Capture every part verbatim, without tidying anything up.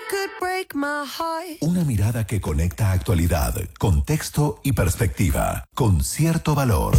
Una mirada que conecta actualidad, contexto y perspectiva, con cierto valor.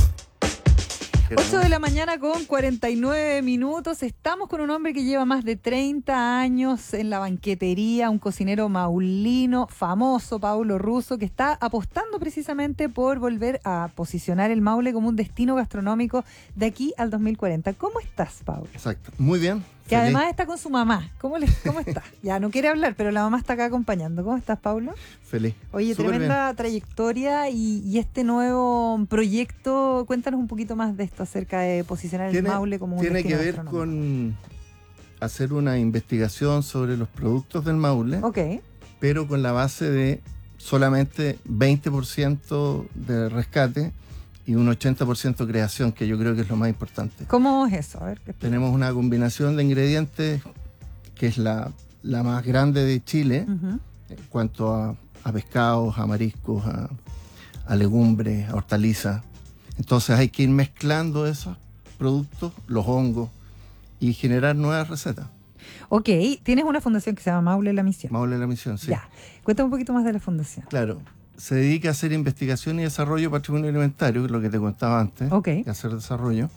ocho de la mañana con cuarenta y nueve minutos. Estamos con un hombre que lleva más de treinta años en la banquetería, un cocinero maulino famoso, Paulo Russo, que está apostando precisamente por volver a posicionar el Maule como un destino gastronómico de aquí al dos mil cuarenta. ¿Cómo estás, Paulo? Exacto, muy bien. Que feliz. Además está con su mamá. ¿Cómo, le, cómo está? Ya no quiere hablar, pero la mamá está acá acompañando. ¿Cómo estás, Paulo? Feliz. Oye, Súper tremenda bien. trayectoria y, y este nuevo proyecto. Cuéntanos un poquito más de esto acerca de posicionar Tiene, el Maule como un tiene destino que ver con hacer una investigación sobre los productos del Maule, Ok. pero con la base de solamente veinte por ciento de rescate y un ochenta por ciento creación, que yo creo que es lo más importante. ¿Cómo es eso? A ver, ¿qué Tenemos una combinación de ingredientes que es la, la más grande de Chile, uh-huh. en cuanto a, a pescados, a mariscos, a, a legumbres, a hortalizas. Entonces hay que ir mezclando esos productos, los hongos, y generar nuevas recetas. Ok, tienes una fundación que se llama Maule La Misión. Maule La Misión, sí. Ya, cuéntame un poquito más de la fundación. Claro, se dedica a hacer investigación y desarrollo de patrimonio alimentario, que es lo que te contaba antes, Ok. que hacer desarrollo.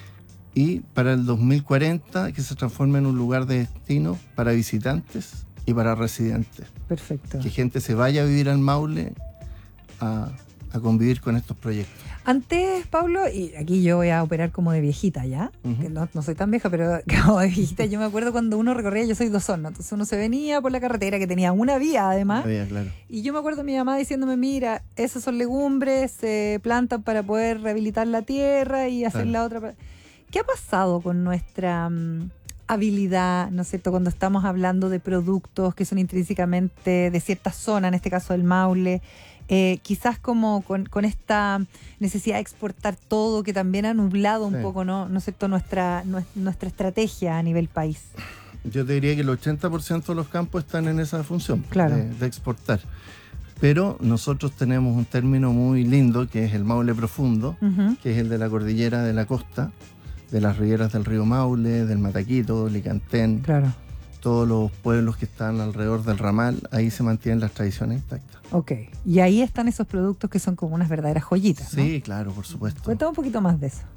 Y para el dos mil cuarenta, que se transforme en un lugar de destino para visitantes y para residentes. Perfecto. Que gente se vaya a vivir al Maule a, a convivir con estos proyectos. Antes, Pablo, y aquí yo voy a operar como de viejita ya, uh-huh. que no, no soy tan vieja, pero como de viejita, yo me acuerdo cuando uno recorría, yo soy de Osorno, entonces uno se venía por la carretera que tenía una vía además, una vía, claro. Y yo me acuerdo de mi mamá diciéndome, mira, esas son legumbres, se plantan para poder rehabilitar la tierra y hacer claro. la otra. Para... ¿Qué ha pasado con nuestra um, habilidad, ¿no es cierto?, cuando estamos hablando de productos que son intrínsecamente de cierta zona, en este caso del Maule? Eh, quizás como con, con esta necesidad de exportar todo que también ha nublado un sí. poco, ¿no? ¿no es cierto? Nuestra, nuestra estrategia a nivel país. Yo te diría que el ochenta por ciento de los campos están en esa función claro. de, de exportar. Pero nosotros tenemos un término muy lindo que es el Maule profundo, uh-huh. que es el de la cordillera de la costa, de las rieras del río Maule, del Mataquito, Licantén. Claro. Todos los pueblos que están alrededor del ramal, ahí se mantienen las tradiciones intactas. Ok, y ahí están esos productos que son como unas verdaderas joyitas, ¿no? Sí, claro, por supuesto. Cuéntame un poquito más de eso.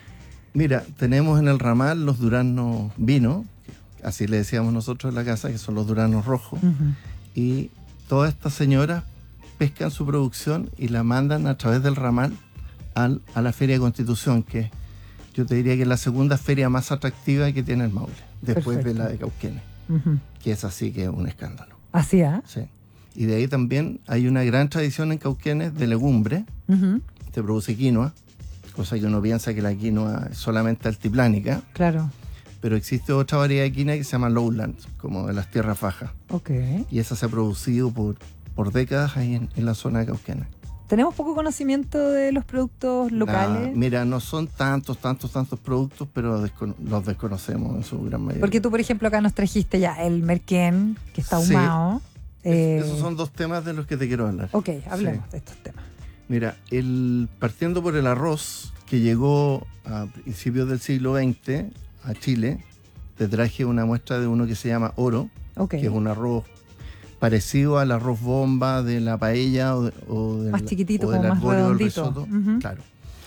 Mira, tenemos en el ramal los duraznos vino, así le decíamos nosotros en la casa, que son los duraznos rojos, uh-huh. y todas estas señoras pescan su producción y la mandan a través del ramal al, a la Feria de Constitución, que yo te diría que es la segunda feria más atractiva que tiene el Maule, después Perfecto. de la de Cauquenes. Uh-huh. Que es así que es un escándalo. ¿Así, ah? Sí. Y de ahí también hay una gran tradición en Cauquenes de legumbre. Uh-huh. Se produce quinoa, cosa que uno piensa que la quinoa es solamente altiplánica. Claro. Pero existe otra variedad de quinoa que se llama lowland, como de las tierras bajas. Ok. Y esa se ha producido por, por décadas ahí en, en la zona de Cauquenes. ¿Tenemos poco conocimiento de los productos locales? Nah, mira, no son tantos, tantos, tantos productos, pero descono- los desconocemos en su gran mayoría. Porque tú, por ejemplo, acá nos trajiste ya el merquén, que está ahumado. Sí. Eh... Esos son dos temas de los que te quiero hablar. Ok, hablemos sí. de estos temas. Mira, el, partiendo por el arroz, que llegó a principios del siglo veinte a Chile, te traje una muestra de uno que se llama oro, okay. que es un arroz parecido al arroz bomba de la paella o, de, o del, más chiquitito, o del como más redondito. Risotto. Uh-huh. Claro.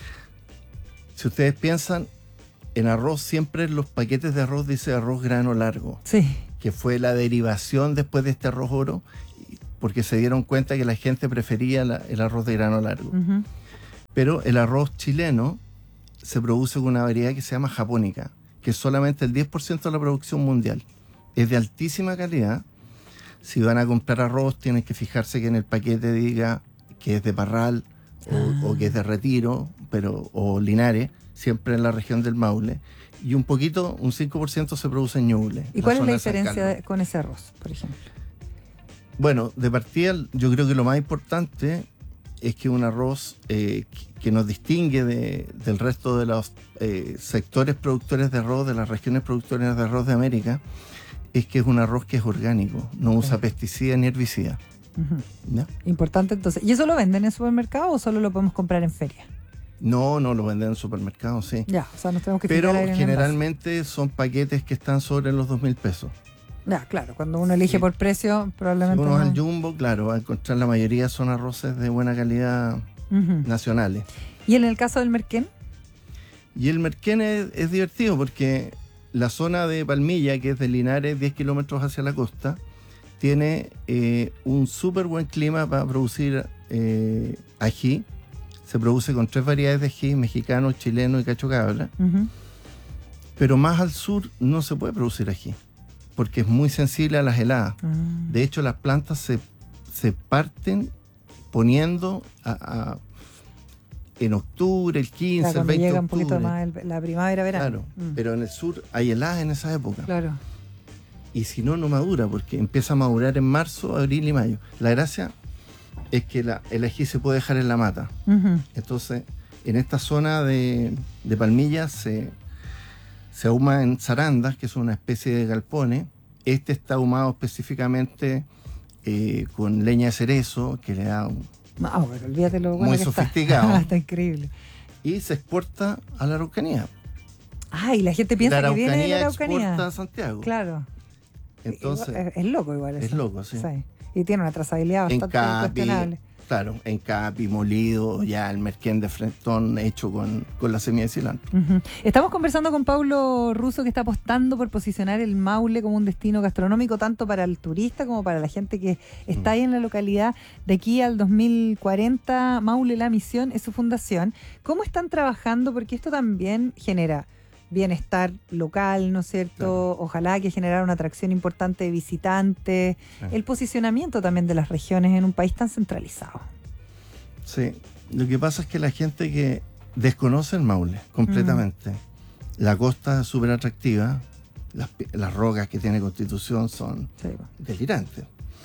Si ustedes piensan en arroz, siempre en los paquetes de arroz dice arroz grano largo. Sí. Que fue la derivación después de este arroz oro, porque se dieron cuenta que la gente prefería la, el arroz de grano largo. Uh-huh. Pero el arroz chileno se produce con una variedad que se llama japónica, que es solamente el diez por ciento de la producción mundial. Es de altísima calidad. Si van a comprar arroz, tienen que fijarse que en el paquete diga que es de Parral o, ah. o que es de Retiro, pero, o Linares, siempre en la región del Maule. Y un poquito, un cinco por ciento se produce en Ñuble. ¿Y cuál es la diferencia de, con ese arroz, por ejemplo? Bueno, de partida, yo creo que lo más importante es que un arroz eh, que nos distingue de, del resto de los eh, sectores productores de arroz, de las regiones productoras de arroz de América, es que es un arroz que es orgánico, no usa okay. pesticidas ni herbicidas. Uh-huh. ¿Ya? Importante entonces. ¿Y eso lo venden en el supermercado o solo lo podemos comprar en feria? No, no lo venden en supermercados, sí. Ya, o sea, nos tenemos que Pero fijar en generalmente son paquetes que están sobre los dos mil pesos. Ya, claro, cuando uno elige Sí. por precio, Si probablemente uno va no. al Jumbo, claro, va a encontrar la mayoría son arroces de buena calidad Ujú. nacionales. ¿Y en el caso del merquén? Y el merquén es, es divertido porque la zona de Palmilla, que es de Linares, diez kilómetros hacia la costa, tiene eh, un súper buen clima para producir eh, ají. Se produce con tres variedades de ají, mexicano, chileno y cacho cabra. Ujú. Pero más al sur no se puede producir ají, porque es muy sensible a las heladas. Ah. De hecho, las plantas se, se parten poniendo a, a- en octubre, el quince, Claro, el cuando veinte de llega un octubre. poquito más el- la primavera-verano. Claro, Mm. pero en el sur hay heladas en esa época. Claro. Y si no, no madura, porque empieza a madurar en marzo, abril y mayo. La gracia es que la, el ají se puede dejar en la mata. Ujú. Entonces, en esta zona de, de Palmilla se, se ahuma en zarandas, que son una especie de galpones. Este está ahumado específicamente eh, con leña de cerezo, que le da un- No, pero olvídate lo bueno Muy que está. sofisticado. Está increíble. y se exporta a la Araucanía. Ah, y la gente piensa la que viene de la Araucanía Araucanía. exporta a Santiago. Claro. Entonces, Igual- es, es loco igual eso. es loco, sí. Y tiene una trazabilidad en bastante Capi, cuestionable. claro, en Capi, molido, ya el merquén de frentón hecho con, con la semilla de cilantro. Ujú. Estamos conversando con Paulo Russo, que está apostando por posicionar el Maule como un destino gastronómico tanto para el turista como para la gente que está Mm. ahí en la localidad. De aquí al dos mil cuarenta, Maule La Misión es su fundación. ¿Cómo están trabajando? Porque esto también genera bienestar local, ¿no es cierto? Claro. Ojalá que generara una atracción importante de visitantes. Claro. El posicionamiento también de las regiones en un país tan centralizado. Sí, lo que pasa es que la gente que desconoce el Maule completamente, la costa es súper atractiva, las, pi- las rocas que tiene Constitución son Sí. delirantes.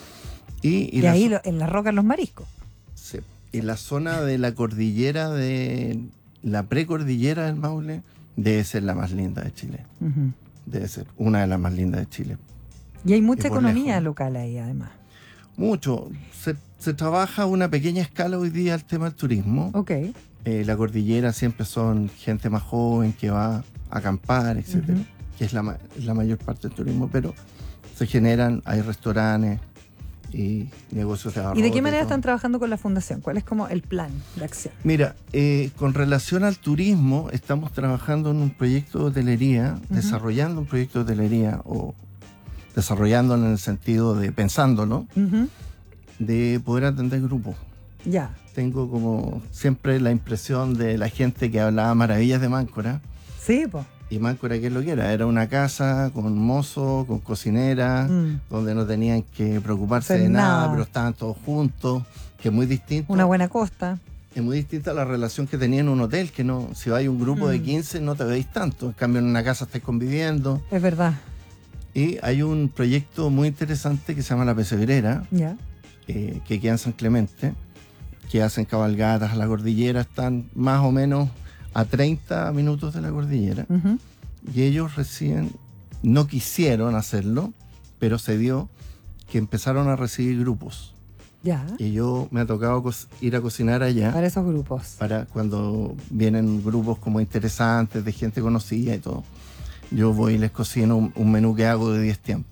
Y, y Y la ahí zo- lo- en las rocas los mariscos. sí, y la zona de la cordillera de la precordillera del Maule debe ser la más linda de Chile. Ujú. Debe ser una de las más lindas de Chile. Y hay mucha Y por economía lejos. local ahí, además. Mucho. Se, se trabaja a una pequeña escala hoy día el tema del turismo. Ok. Eh, la cordillera siempre son gente más joven que va a acampar, etcétera, Ujú. que es la, ma- es la mayor parte del turismo, pero se generan, hay restaurantes y negocios de ¿Y de abarrotes qué manera todo. están trabajando con la fundación? ¿Cuál es como el plan de acción? Mira, eh, con relación al turismo, estamos trabajando en un proyecto de hotelería, Ujú. desarrollando un proyecto de hotelería, o desarrollándolo en el sentido de pensándolo, Ujú. de poder atender grupos. Ya. Tengo como siempre la impresión de la gente que hablaba maravillas de Máncora. Sí, pues. Y Máncora, ¿qué es lo que era? Era una casa con mozo, con cocinera, Mm. donde no tenían que preocuparse Hacer de nada, nada. pero estaban todos juntos, que es muy distinto. Una buena costa. Es muy distinta a la relación que tenía en un hotel, que no, si hay un grupo de Mm. quince no te veis tanto. En cambio, en una casa estáis conviviendo. Es verdad. Y hay un proyecto muy interesante que se llama La Pesebrera, Ya. eh, que queda en San Clemente, que hacen cabalgatas a la cordillera, están más o menos a treinta minutos de la cordillera. Ujú. Y ellos recién no quisieron hacerlo, pero se dio que empezaron a recibir grupos. Ya. Y yo me ha tocado co- ir a cocinar allá Para esos grupos. para cuando vienen grupos como interesantes, de gente conocida y todo. Yo voy y les cocino un, un menú que hago de diez tiempos.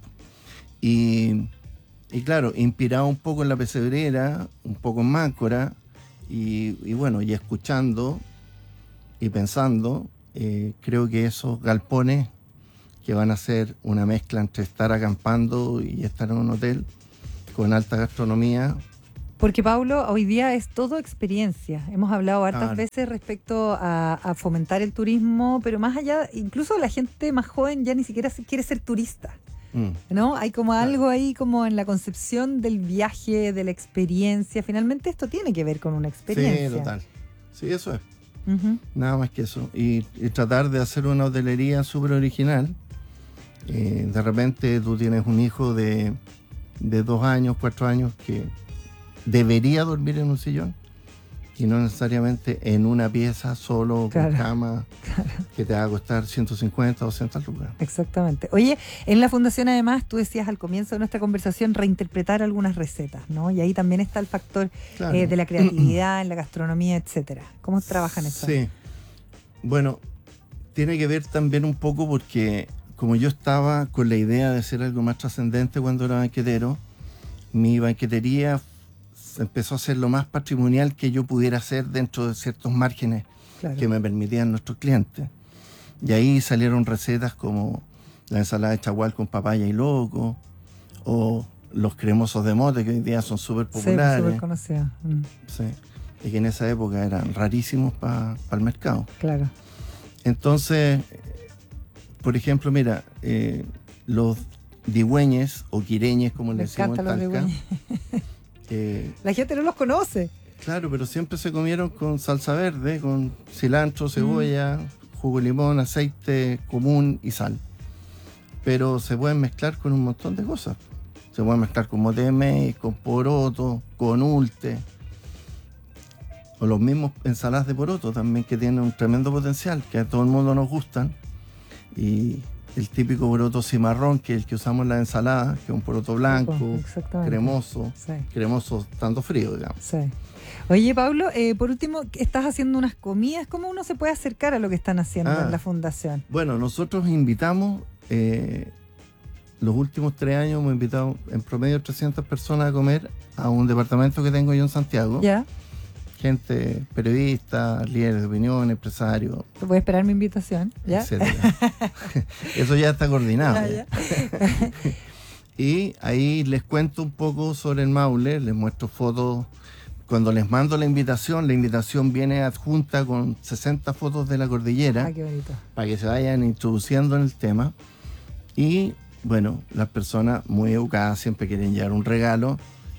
Y, y claro, inspirado un poco en La Pesebrera, un poco en Máncora, y, y bueno, y escuchando y pensando, eh, creo que esos galpones que van a ser una mezcla entre estar acampando y estar en un hotel con alta gastronomía. Porque, Paulo, hoy día es todo experiencia. Hemos hablado hartas Claro. veces respecto a, a fomentar el turismo, pero más allá, incluso la gente más joven ya ni siquiera se- quiere ser turista, Mm, ¿no? Hay como algo ahí como en la concepción del viaje, de la experiencia. Finalmente esto tiene que ver con una experiencia. sí, total. Sí, eso es. Ujú. Nada más que eso. Y, y tratar de hacer una hotelería súper original. Eh, de repente tú tienes un hijo de, de dos años, cuatro años que debería dormir en un sillón y no necesariamente en una pieza solo Claro. con cama que te va a costar ciento cincuenta, doscientas lucas. Exactamente. Oye, en la fundación además, tú decías al comienzo de nuestra conversación reinterpretar algunas recetas, ¿no? Y ahí también está el factor Claro. eh, de la creatividad en la gastronomía, etcétera. ¿Cómo trabajan eso? Sí. Bueno, tiene que ver también un poco porque como yo estaba con la idea de hacer algo más trascendente cuando era banquetero, mi banquetería se empezó a hacer lo más patrimonial que yo pudiera hacer dentro de ciertos márgenes claro. que me permitían nuestros clientes. Y ahí salieron recetas como la ensalada de chagual con papaya y loco, o los cremosos de mote, que hoy día son súper populares. Sí, súper conocidos. Mm. Sí, y que en esa época eran rarísimos para pa el mercado. Claro. Entonces, por ejemplo, mira, eh, los digüeñes o quireñes, como le decimos en Talca. eh, La gente no los conoce. Claro, pero siempre se comieron con salsa verde, con cilantro, cebolla, mm. jugo de limón, aceite común y sal. Pero se pueden mezclar con un montón de cosas. Se pueden mezclar con mote de maíz, con poroto, con ulte. O los mismos ensaladas de poroto también, que tienen un tremendo potencial, que a todo el mundo nos gustan. Y el típico poroto cimarrón, que es el que usamos en la ensalada, que es un poroto blanco, cremoso, sí. cremoso estando frío, digamos. Sí. Oye, Pablo, eh, por último, estás haciendo unas comidas. ¿Cómo uno se puede acercar a lo que están haciendo ah, en la fundación? Bueno, nosotros invitamos, eh, los últimos tres años hemos invitado en promedio trescientas personas a comer a un departamento que tengo yo en Santiago. Ya. Gente, periodistas, líderes de opinión, empresarios. ¿Te puedes esperar mi invitación? ¿Ya? Etcétera. Eso ya está coordinado. Ya, ya. Y ahí les cuento un poco sobre el Maule, les muestro fotos. Cuando les mando la invitación, la invitación viene adjunta con sesenta fotos de la cordillera. Ah, qué bonito. Para que se vayan introduciendo en el tema. Y bueno, las personas muy educadas siempre quieren llevar un regalo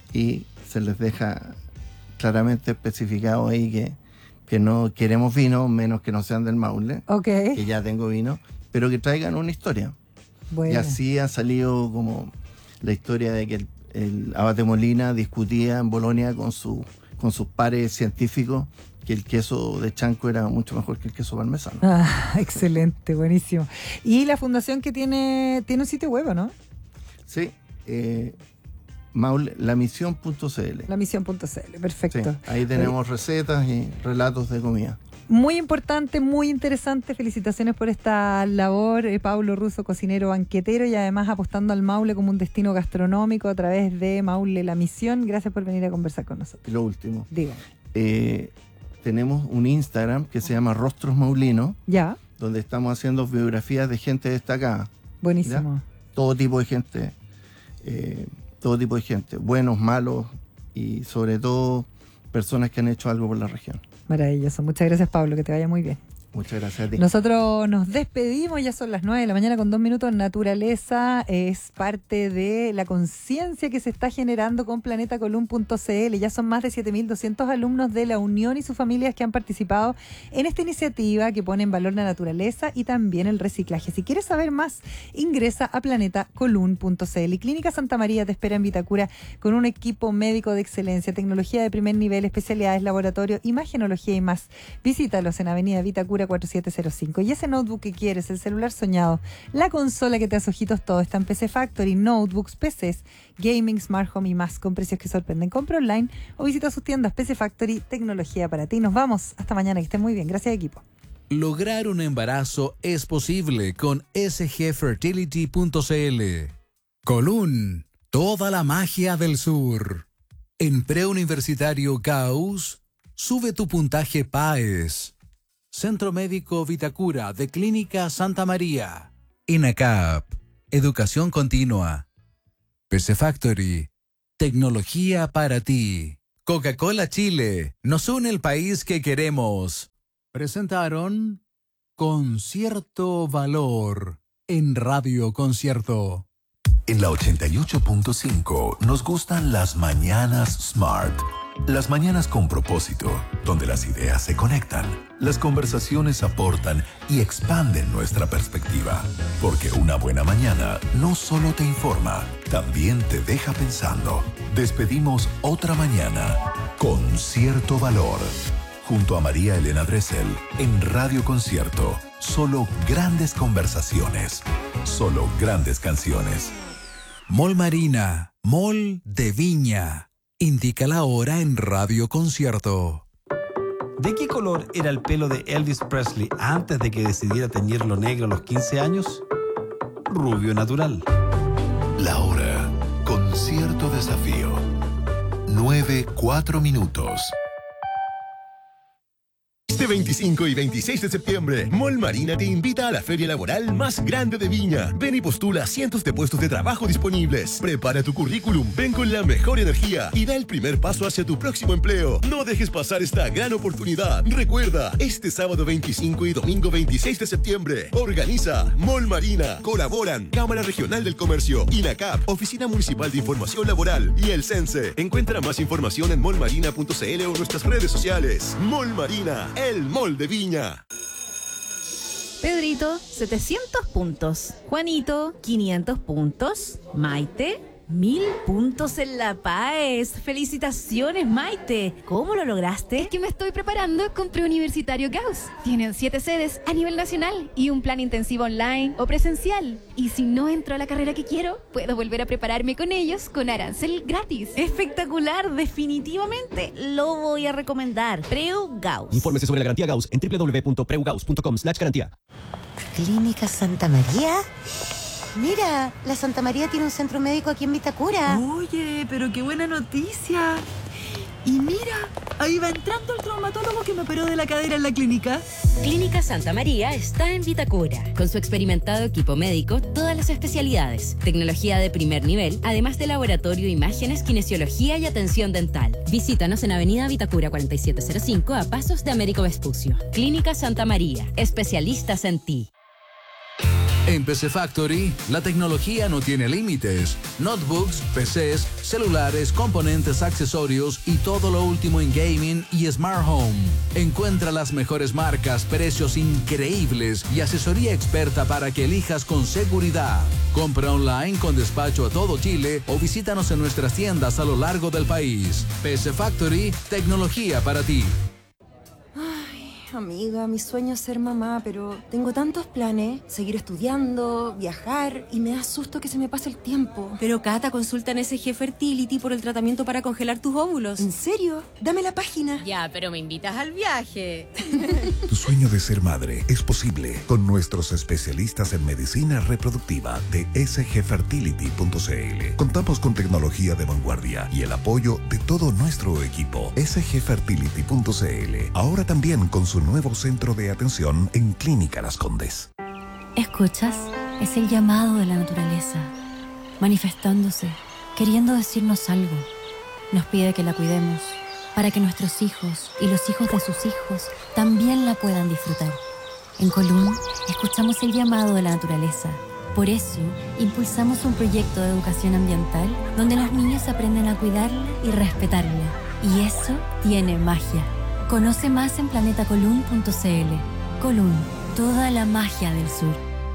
y se les deja claramente especificado ahí que, que no queremos vino, menos que no sean del Maule, okay. que ya tengo vino, pero que traigan una historia. Bueno. Y así ha salido como la historia de que el, el Abate Molina discutía en Bolonia con, su, con sus pares científicos que el queso de chanco era mucho mejor que el queso parmesano. Ah, excelente, buenísimo. Y la fundación que tiene, tiene un sitio web, ¿no? Sí, eh, Maule, lamisión punto c l. lamisión punto c l, perfecto. Sí, ahí tenemos recetas y relatos de comida. Muy importante, muy interesante. Felicitaciones por esta labor, eh, Pablo Russo, cocinero banquetero y además apostando al Maule como un destino gastronómico a través de Maule La Misión. Gracias por venir a conversar con nosotros. Y lo último. Diga. Eh, tenemos un Instagram que se llama Rostros Maulinos. Ya. Donde estamos haciendo biografías de gente destacada. Buenísimo. ¿Ya? Todo tipo de gente. Eh, todo tipo de gente, buenos, malos y sobre todo personas que han hecho algo por la región. Maravilloso. Muchas gracias, Pablo, que te vaya muy bien. Muchas gracias a ti. Nosotros nos despedimos, ya son las nueve de la mañana con dos minutos. Naturaleza es parte de la conciencia que se está generando con planeta column punto c l. Ya son más de siete mil doscientos alumnos de la Unión y sus familias que han participado en esta iniciativa que pone en valor la naturaleza y también el reciclaje. Si quieres saber más, ingresa a planeta column punto c l. Y Clínica Santa María te espera en Vitacura con un equipo médico de excelencia, tecnología de primer nivel, especialidades, laboratorio, imagenología y más. Visítalos en Avenida Vitacura cuarenta y siete cero cinco. Y ese notebook que quieres, el celular soñado, la consola que te hace ojitos, todo está en P C Factory, notebooks, P Cs, gaming, smart home y más, con precios que sorprenden. Compra online o visita sus tiendas. P C Factory, tecnología para ti. Nos vamos. Hasta mañana, que estén muy bien. Gracias, equipo. Lograr un embarazo es posible con s g fertility punto c l. Colún, toda la magia del sur. En preuniversitario Caus, sube tu puntaje P A E S. Centro Médico Vitacura de Clínica Santa María. INACAP, Educación Continua. P C Factory, tecnología para ti. Coca-Cola Chile, nos une el país que queremos. Presentaron Concierto Valor en Radio Concierto. En la ochenta y ocho punto cinco nos gustan las mañanas Smart. Las mañanas con propósito, donde las ideas se conectan, las conversaciones aportan y expanden nuestra perspectiva. Porque una buena mañana no solo te informa, también te deja pensando. Despedimos otra mañana con cierto valor. Junto a María Elena Dressel en Radio Concierto. Solo grandes conversaciones. Solo grandes canciones. Mall Marina, Mall de Viña. Indica la hora en Radio Concierto. ¿De qué color era el pelo de Elvis Presley antes de que decidiera teñirlo negro a los quince años? rubio natural. La hora con cierto desafío. nueve, cuatro minutos. Este veinticinco y veintiséis de septiembre, Mall Marina te invita a la feria laboral más grande de Viña. Ven y postula cientos de puestos de trabajo disponibles. Prepara tu currículum, ven con la mejor energía y da el primer paso hacia tu próximo empleo. No dejes pasar esta gran oportunidad. Recuerda, este sábado veinticinco y domingo veintiséis de septiembre, organiza Mall Marina. Colaboran Cámara Regional del Comercio, INACAP, Oficina Municipal de Información Laboral y el CENSE. Encuentra más información en mall marina punto c l o en nuestras redes sociales. Mall Marina, el mall de Viña. Pedrito, setecientos puntos. Juanito, quinientos puntos. Maite, mil puntos en La Paz. ¡Felicitaciones, Maite! ¿Cómo lo lograste? Es que me estoy preparando con Preuniversitario Gauss. Tienen siete sedes a nivel nacional y un plan intensivo online o presencial. Y si no entro a la carrera que quiero, puedo volver a prepararme con ellos con arancel gratis. ¡Espectacular! Definitivamente lo voy a recomendar. Preu Gauss. Infórmese sobre la garantía Gauss en doble u doble u doble u punto preu gauss punto com slash garantía. ¿Clínica Santa María? Mira, la Santa María tiene un centro médico aquí en Vitacura. Oye, pero qué buena noticia. Y mira, ahí va entrando el traumatólogo que me operó de la cadera en la clínica. Clínica Santa María está en Vitacura. Con su experimentado equipo médico, todas las especialidades, tecnología de primer nivel, además de laboratorio, imágenes, kinesiología y atención dental. Visítanos en Avenida Vitacura cuarenta y siete cero cinco a pasos de Américo Vespucio. Clínica Santa María, especialistas en ti. En P C Factory, la tecnología no tiene límites. Notebooks, P Cs, celulares, componentes, accesorios y todo lo último en gaming y smart home. Encuentra las mejores marcas, precios increíbles y asesoría experta para que elijas con seguridad. Compra online con despacho a todo Chile o visítanos en nuestras tiendas a lo largo del país. P C Factory, tecnología para ti. Amiga, mi sueño es ser mamá, pero tengo tantos planes, seguir estudiando, viajar, y me da susto que se me pase el tiempo. Pero Cata, consulta en S G Fertility por el tratamiento para congelar tus óvulos. ¿En serio? Dame la página. Ya, pero me invitas al viaje. Tu sueño de ser madre es posible con nuestros especialistas en medicina reproductiva de S G fertility punto c l. Contamos con tecnología de vanguardia y el apoyo de todo nuestro equipo. S G fertility punto c l, ahora también con su nuevo centro de atención en Clínica Las Condes. ¿Escuchas? Es el llamado de la naturaleza, manifestándose, queriendo decirnos algo. Nos pide que la cuidemos, para que nuestros hijos y los hijos de sus hijos también la puedan disfrutar. En Colún, escuchamos el llamado de la naturaleza. Por eso, impulsamos un proyecto de educación ambiental donde los niños aprenden a cuidarla y respetarla. Y eso tiene magia. Conoce más en planeta colún punto c l. Colún, toda la magia del sur.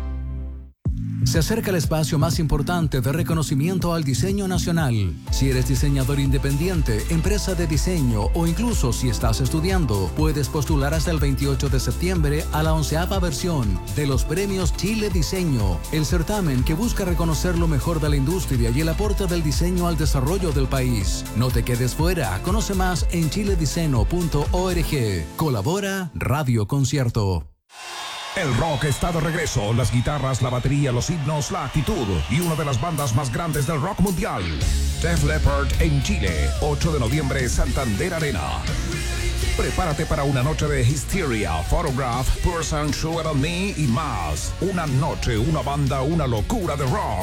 Se acerca el espacio más importante de reconocimiento al diseño nacional. Si eres diseñador independiente, empresa de diseño o incluso si estás estudiando, puedes postular hasta el veintiocho de septiembre a la onceava versión de los premios Chile Diseño, el certamen que busca reconocer lo mejor de la industria y el aporte del diseño al desarrollo del país. No te quedes fuera, conoce más en chile diseño punto org. Colabora Radio Concierto. El rock está de regreso, las guitarras, la batería, los himnos, la actitud y una de las bandas más grandes del rock mundial. Def Leppard en Chile, ocho de noviembre, Santander Arena. Prepárate para una noche de Hysteria, Photograph, Person, Sugar on Me y más. Una noche, una banda, una locura de rock.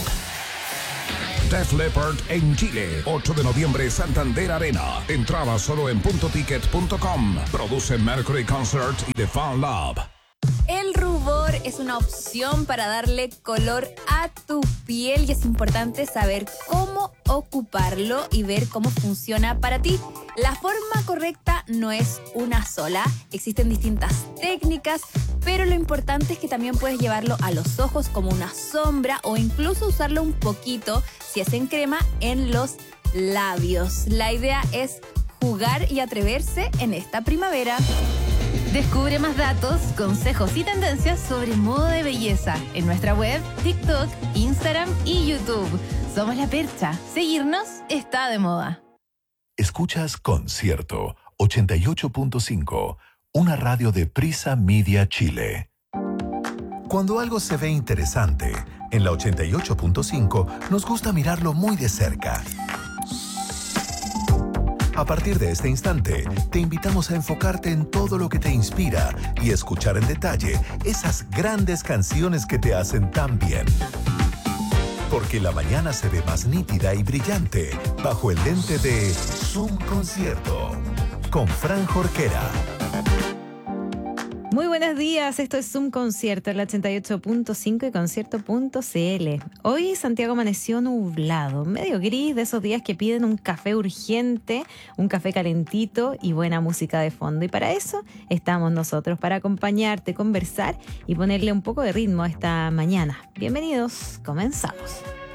Def Leppard en Chile, ocho de noviembre, Santander Arena. Entrada solo en punto ticket punto com. Produce Mercury Concert y The Fan Lab. El rubor es una opción para darle color a tu piel y es importante saber cómo ocuparlo y ver cómo funciona para ti. La forma correcta no es una sola, existen distintas técnicas, pero lo importante es que también puedes llevarlo a los ojos como una sombra o incluso usarlo un poquito, si es en crema, en los labios. La idea es jugar y atreverse en esta primavera. Descubre más datos, consejos y tendencias sobre moda de belleza en nuestra web, TikTok, Instagram y YouTube. Somos La Percha. Seguirnos está de moda. Escuchas Concierto ochenta y ocho punto cinco, una radio de Prisa Media Chile. Cuando algo se ve interesante, en la ochenta y ocho punto cinco nos gusta mirarlo muy de cerca. A partir de este instante, te invitamos a enfocarte en todo lo que te inspira y escuchar en detalle esas grandes canciones que te hacen tan bien. Porque la mañana se ve más nítida y brillante bajo el lente de Zoom Concierto con Fran Jorquera. Muy buenos días, esto es Zoom Concierto, el ochenta y ocho punto cinco y concierto punto c l. Hoy Santiago amaneció nublado, medio gris, de esos días que piden un café urgente, un café calentito y buena música de fondo. Y para eso estamos nosotros, para acompañarte, conversar y ponerle un poco de ritmo a esta mañana. Bienvenidos, comenzamos.